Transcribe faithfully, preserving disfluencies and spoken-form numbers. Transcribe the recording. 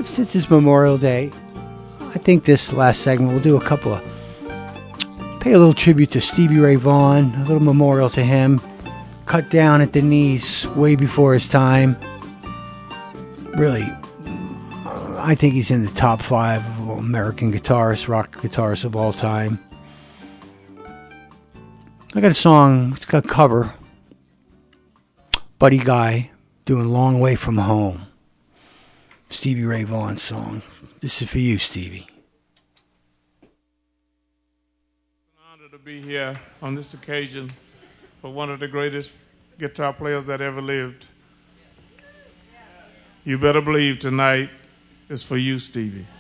since it's Memorial Day, I think this last segment we'll do a couple of, pay a little tribute to Stevie Ray Vaughan, a little memorial to him. Cut down at the knees way before his time. Really, I think he's in the top five of American guitarists, rock guitarists of all time. I got a song, it's got a cover. Buddy Guy doing Long Way From Home. Stevie Ray Vaughan song. This is for you, Stevie. It's an honor to be here on this occasion for one of the greatest guitar players that ever lived. You better believe tonight is for you, Stevie.